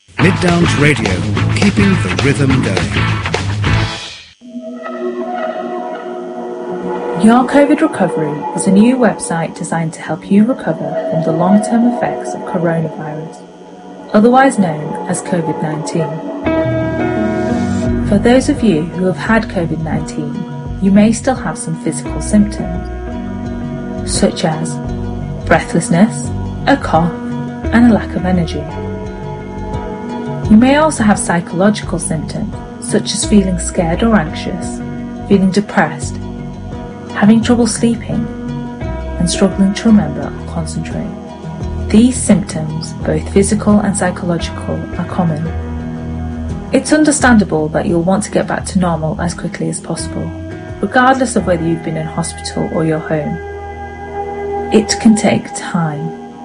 Mid Downs Radio, keeping the rhythm going. Your COVID Recovery is a new website designed to help you recover from the long-term effects of coronavirus, otherwise known as COVID-19. For those of you who have had COVID-19, you may still have some physical symptoms, such as breathlessness, a cough, and a lack of energy. You may also have psychological symptoms, such as feeling scared or anxious, feeling depressed, having trouble sleeping, and struggling to remember or concentrate. These symptoms, both physical and psychological, are common. It's understandable that you'll want to get back to normal as quickly as possible, regardless of whether you've been in hospital or you're home. It can take time.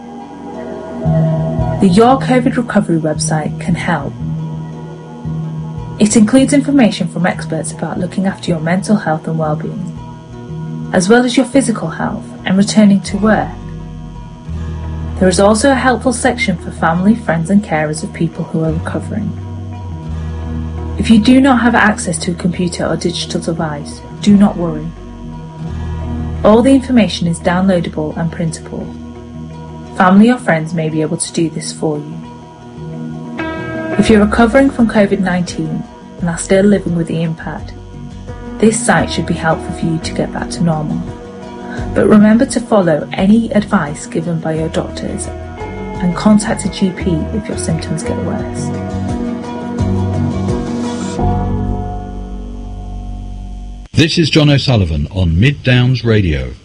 The Your COVID Recovery website can help. It includes information from experts about looking after your mental health and well-being, as well as your physical health and returning to work. There is also a helpful section for family, friends and carers of people who are recovering. If you do not have access to a computer or digital device, do not worry. All the information is downloadable and printable. Family or friends may be able to do this for you. If you're recovering from COVID-19 and are still living with the impact, this site should be helpful for you to get back to normal. But remember to follow any advice given by your doctors and contact a GP if your symptoms get worse. This is John O'Sullivan on Mid Downs Radio.